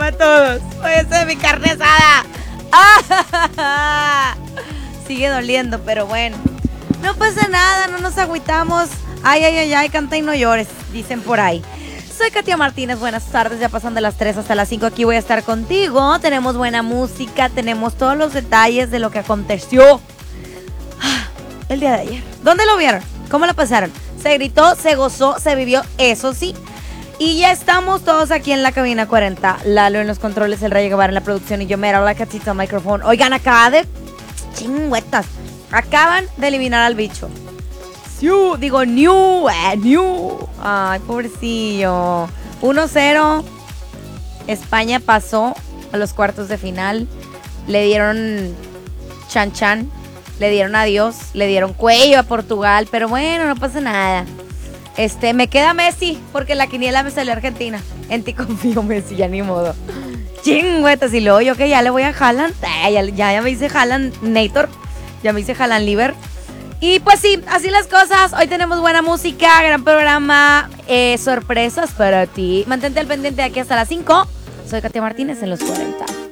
programa a todos. Esa es mi carne asada. Sigue doliendo, pero bueno. No pasa nada, no nos agüitamos. Ay, canta y no llores, dicen por ahí. Soy Katia Martínez, buenas tardes, ya pasan de las 3 hasta las 5, aquí voy a estar contigo. Tenemos buena música, tenemos todos los detalles de lo que aconteció el día de ayer. ¿Dónde lo vieron? ¿Cómo lo pasaron? Se gritó, se gozó, se vivió, eso sí. Y ya estamos todos aquí en la cabina 40. Lalo en los controles, el Rey Guevara en la producción y yo, Mera, la Catita al micrófono. Oigan, acaban de eliminar al bicho. New. Ay, pobrecillo. 1-0. España pasó a los cuartos de final. Le dieron chan, le dieron adiós, le dieron cuello a Portugal, pero bueno, no pasa nada. Me queda Messi, porque la quiniela me salió Argentina. En ti confío, Messi, ya ni modo. Chingüetas, y luego yo que ya le voy a Haaland. Ya me hice Haaland Nator. Ya me hice Haaland Liver. Y pues sí, así las cosas. Hoy tenemos buena música, gran programa, sorpresas para ti. Mantente al pendiente de aquí hasta las 5. Soy Katia Martínez en los 40.